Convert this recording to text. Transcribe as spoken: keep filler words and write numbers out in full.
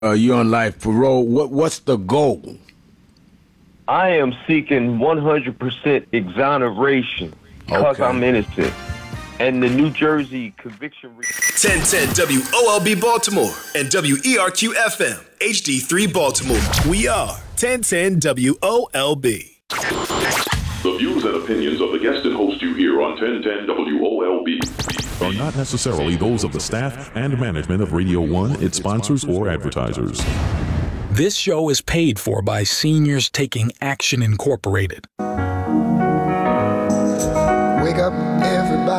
uh, you're on life parole. What what's the goal? I am seeking one hundred percent exoneration because Okay. I'm innocent. And the New Jersey conviction... Re- ten ten W O L B Baltimore and W E R Q F M H D three Baltimore. We are ten ten W O L B. The views and opinions of the guest and host you hear on ten ten W O L B are not necessarily those of the staff and management of Radio One, its sponsors, or advertisers. This show is paid for by Seniors Taking Action Incorporated. Wake up, everybody.